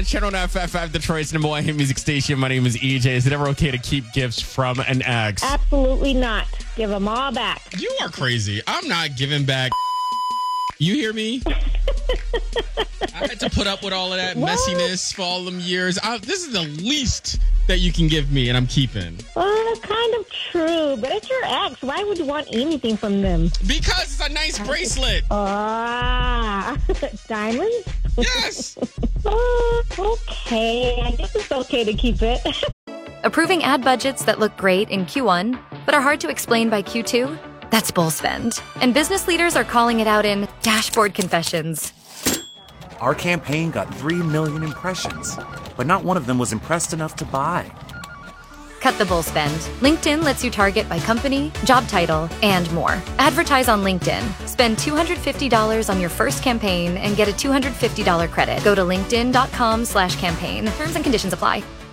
Channel 955, Detroit's number one hit music station. My name is EJ. Is it ever okay to keep gifts from an ex? Absolutely not. Give them all back. You are crazy. I'm not giving back. You hear me? I had to put up with all of that messiness for all them years. This is the least that you can give me, and I'm keeping. Well, that's kind of true, but it's your ex. Why would you want anything from them? Because it's a nice bracelet. Diamonds? Yes. Okay. I guess it's okay to keep it. Approving ad budgets that look great in Q1, but are hard to explain by Q2? That's bull spend. And business leaders are calling it out in dashboard confessions. Our campaign got 3 million impressions, but not one of them was impressed enough to buy. Cut the bull spend. LinkedIn lets you target by company, job title, and more. Advertise on LinkedIn. Spend $250 on your first campaign and get a $250 credit. Go to linkedin.com/campaign. Terms and conditions apply.